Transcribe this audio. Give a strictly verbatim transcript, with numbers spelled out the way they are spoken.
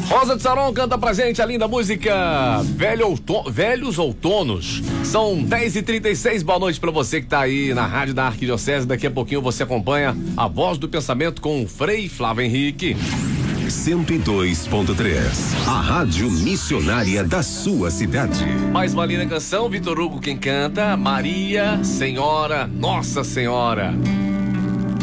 Rosa de Saron canta pra gente a linda música Velho Outo- Velhos Outonos. São dez e trinta e seis, boa noite pra você que tá aí na rádio da Arquidiocese. Daqui a pouquinho você acompanha a Voz do Pensamento com o Frei Flávio Henrique. cento e dois ponto três, a rádio missionária da sua cidade. Mais uma linda canção, Vitor Hugo quem canta, Maria Senhora, Nossa Senhora.